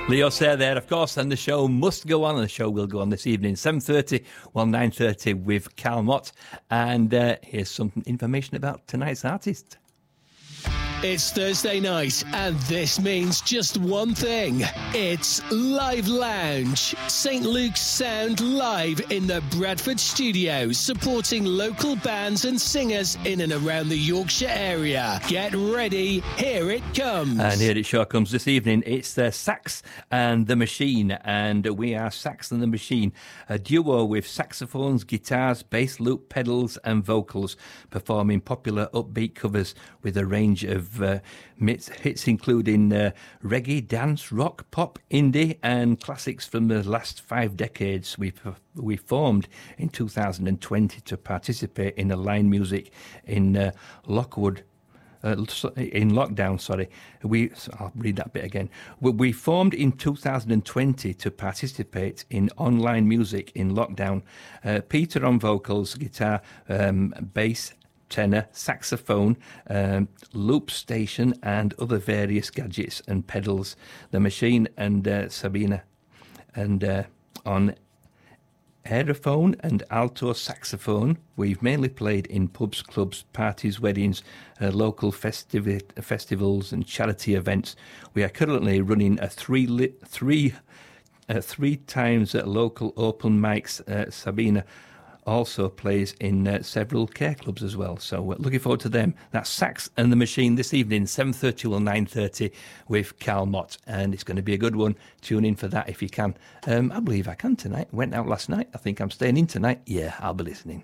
Leo Sayer there, of course, and the show must go on, and the show will go on this evening, 7:30, 9:30 with Cal Mott. And here's some information about tonight's artist. It's Thursday night, and this means just one thing. It's Live Lounge. St. Luke's Sound live in the Bradford studio, supporting local bands and singers in and around the Yorkshire area. Get ready, here it comes. And here it sure comes this evening. It's the Sax and the Machine, and we are Sax and the Machine, a duo with saxophones, guitars, bass loop, pedals and vocals, performing popular upbeat covers with a range of hits including reggae, dance, rock, pop, indie and classics from the last 5 decades. We formed in 2020 to participate in the line music in Lockwood. In lockdown, sorry. I'll read that bit again. We formed in 2020 to participate in online music in lockdown. Peter on vocals, guitar, bass, tenor, saxophone, loop station and other various gadgets and pedals. The Machine and Sabina and on aerophone and alto saxophone. We've mainly played in pubs, clubs, parties, weddings, local festivals and charity events. We are currently running a three times at local open mics. Sabina also plays in several care clubs as well. So we're looking forward to them. That's Sax and the Machine this evening, 7:30 till 9:30 with Cal Mott. And it's going to be a good one. Tune in for that if you can. I believe I can tonight. Went out last night. I think I'm staying in tonight. Yeah, I'll be listening.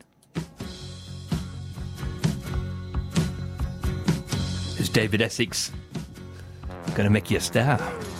It's David Essex. Going to make you a star.